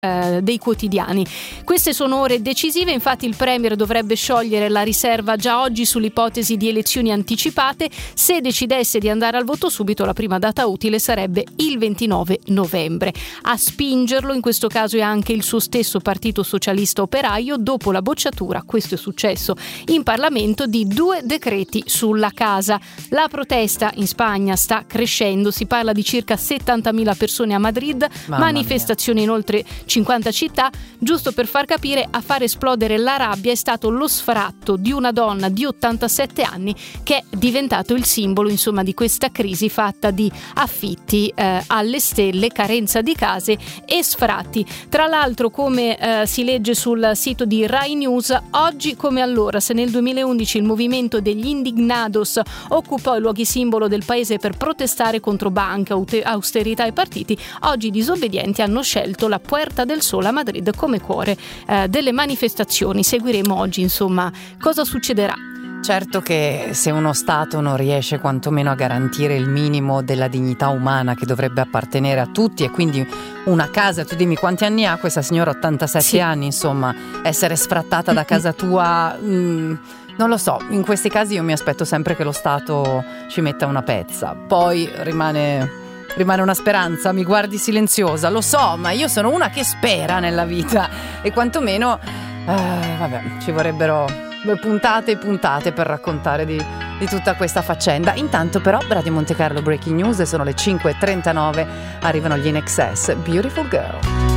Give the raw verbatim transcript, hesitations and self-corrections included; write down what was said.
eh, dei quotidiani. Queste sono ore decisive, infatti il Premier dovrebbe sciogliere la riserva già oggi sull'ipotesi di elezioni anticipate. Se decidesse di andare al voto subito, la prima data utile sarebbe il ventinove novembre. A spingerlo in questo caso è anche il suo stesso Partito Socialista Operaio, dopo la bocciatura, questo è successo in Parlamento, di due decreti sulla casa. La protesta in Spagna sta crescendo, si parla di circa settantamila persone a Madrid, Mamma manifestazioni mia. in oltre cinquanta città. Giusto per far capire, a far esplodere la rabbia è stato lo sfratto di una donna di ottantasette anni che è diventato il simbolo, insomma, di questa crisi fatta di affitti eh, alle stelle, carenza di case e sfratti. Tra l'altro, come eh, si legge sul sito di Rai News, oggi come allora, se nel duemilaundici il movimento degli Indignados occupò i luoghi simbolo del paese per protestare contro banche, austerità e partiti, oggi i disobbedienti hanno scelto la Puerta del Sol a Madrid come cuore eh, delle manifestazioni. Seguiremo oggi, insomma, cosa succederà. Certo che se uno Stato non riesce quantomeno a garantire il minimo della dignità umana che dovrebbe appartenere a tutti, e quindi una casa, tu dimmi quanti anni ha questa signora? ottantasette sì. anni, insomma, essere sfrattata da casa tua, mh, non lo so, in questi casi io mi aspetto sempre che lo Stato ci metta una pezza. Poi rimane... Rimane una speranza, mi guardi silenziosa, lo so, ma io sono una che spera nella vita e quantomeno, eh, vabbè, ci vorrebbero puntate e puntate per raccontare di, di tutta questa faccenda. Intanto però, Radio Monte Carlo Breaking News, sono le cinque e trentanove, arrivano gli In Excess, Beautiful Girl.